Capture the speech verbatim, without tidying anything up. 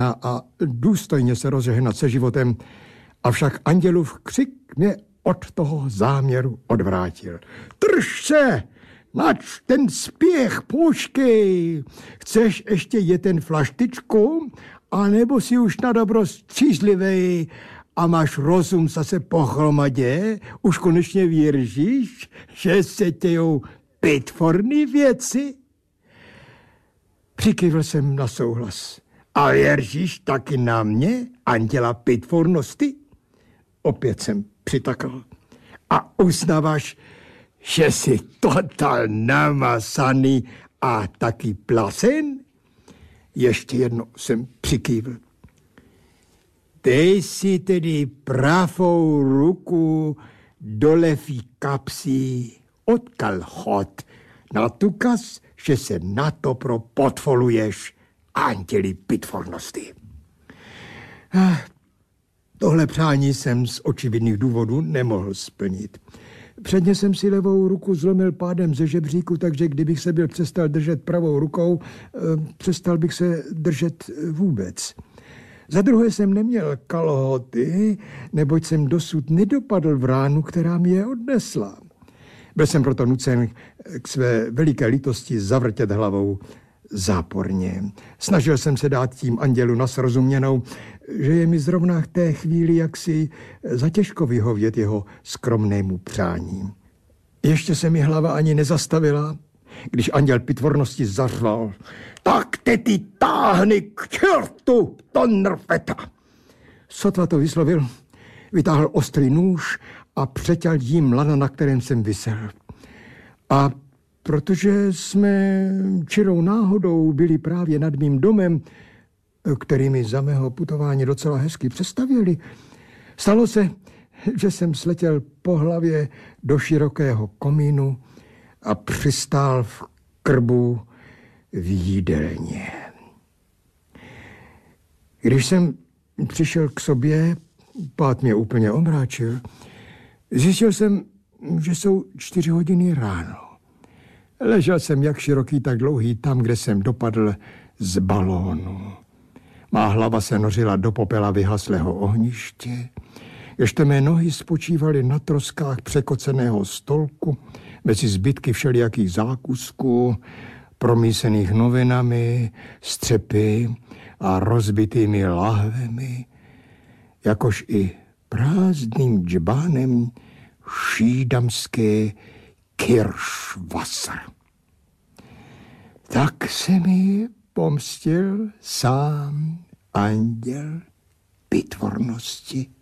rána a důstojně se rozžehnat se životem, avšak andělův křik mě od toho záměru odvrátil. Drž se! Nač ten spěch, počkej! Chceš ještě jet ten flaštičku? A nebo si už na dobro střízlivej a máš rozum zase pohromadě? Už konečně věříš, že se tějou pitvorný věci? Přikyvl jsem na souhlas. A věříš taky na mě, anděla pitvornosti? Opět jsem přitakal. A uznáváš, že jsi total namasaný a taky plasen? Ještě jedno jsem přikývl. Dej si tedy pravou ruku do levý kapsy od kalhot na důkaz, že se na to propodvoluješ anděli pitvornosti. Tohle přání jsem z očividných důvodů nemohl splnit. Předně jsem si levou ruku zlomil pádem ze žebříku, takže kdybych se byl přestal držet pravou rukou, přestal bych se držet vůbec. Za druhé jsem neměl kalhoty, neboť jsem dosud nedopadl v ránu, která mě je odnesla. Byl jsem proto nucen k své veliké lítosti zavrtět hlavou záporně. Snažil jsem se dát tím andělu na srozuměnou, že je mi zrovna v té chvíli jaksi zatěžko vyhovět jeho skromnému přání. Ještě se mi hlava ani nezastavila, když anděl pitvornosti zařval. Tak te ty táhni k čertu, to nrveta! Sotva to vyslovil, vytáhl ostrý nůž a přeťal jím lana, na kterém jsem visel. A protože jsme čirou náhodou byli právě nad mým domem, který mi za mého putování docela hezky představili, stalo se, že jsem sletěl po hlavě do širokého komínu a přistál v krbu v jídelně. Když jsem přišel k sobě, pád mě úplně omráčil, zjistil jsem, že jsou čtyři hodiny ráno. Ležel jsem jak široký, tak dlouhý tam, kde jsem dopadl z balónu. Má hlava se nořila do popela vyhaslého ohniště, ježto mé nohy spočívaly na troskách překoceného stolku mezi zbytky všelijakých zákusků, promísených novinami, střepy a rozbitými lahvemi, jakož i prázdným džbánem šídamské Kirschwasser. Tak se mi pomstil sám anděl pitvornosti.